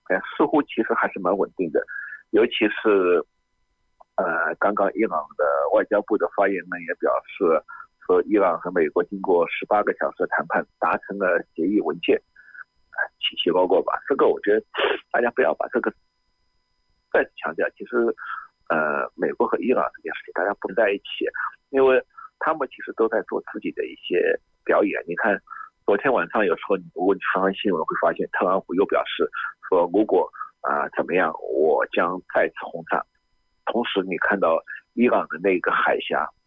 似乎其实还是蛮稳定的，尤其是刚刚伊朗的外交部的发言人也表示说，伊朗和美国经过18个小时的谈判达成了协议文件，起起落落吧。这个我觉得大家不要把这个再次强调，其实美国和伊朗这件事情大家不在一起，因为他们其实都在做自己的一些表演。你看昨天晚上有时候你如果你翻新闻会发现，特朗普又表示说，如果怎么样，我将再次轰炸。同时你看到伊朗的那个海峡